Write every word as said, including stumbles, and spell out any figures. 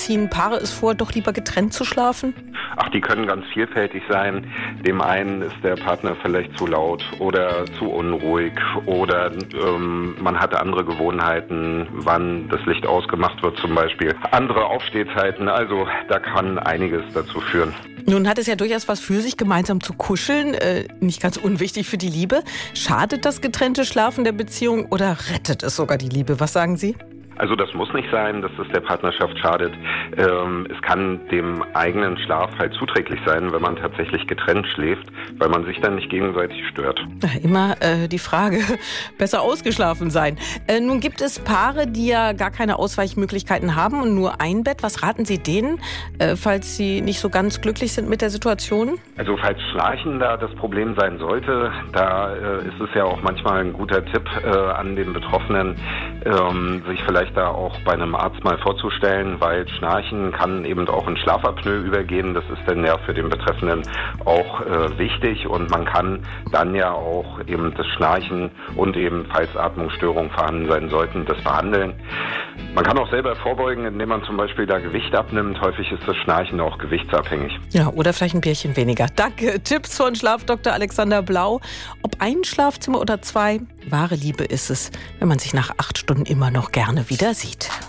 ziehen Paare es vor, doch lieber getrennt zu schlafen? Ach, die können ganz vielfältig sein. Dem einen ist der Partner vielleicht zu laut oder zu unruhig oder ähm, man hat andere Gewohnheiten, wann das Licht ausgemacht wird zum Beispiel. Andere Aufstehzeiten, also da kann einiges dazu führen. Nun hat es ja durchaus was für sich, gemeinsam zu kuscheln. Äh, nicht ganz unwichtig für die Liebe. Schadet das getrennte Schlafen der Beziehung oder rettet es sogar die Liebe? Was sagen Sie? Also das muss nicht sein, dass es der Partnerschaft schadet. Ähm, es kann dem eigenen Schlaf halt zuträglich sein, wenn man tatsächlich getrennt schläft, weil man sich dann nicht gegenseitig stört. Immer äh, die Frage, besser ausgeschlafen sein. Äh, nun gibt es Paare, die ja gar keine Ausweichmöglichkeiten haben und nur ein Bett. Was raten Sie denen, äh, falls sie nicht so ganz glücklich sind mit der Situation? Also falls Schnarchen da das Problem sein sollte, da äh, ist es ja auch manchmal ein guter Tipp äh, an den Betroffenen, ähm, sich vielleicht da auch bei einem Arzt mal vorzustellen, weil Schnarchen kann eben auch in Schlafapnoe übergehen. Das ist dann ja für den Betreffenden auch äh, wichtig und man kann dann ja auch eben das Schnarchen und eben, falls Atmungsstörungen vorhanden sein sollten, das behandeln. Man kann auch selber vorbeugen, indem man zum Beispiel da Gewicht abnimmt. Häufig ist das Schnarchen auch gewichtsabhängig. Ja, oder vielleicht ein Bierchen weniger. Danke. Tipps von Schlafdoktor Alexander Blau. Ob ein Schlafzimmer oder zwei, wahre Liebe ist es, wenn man sich nach acht Stunden immer noch gerne wieder sieht.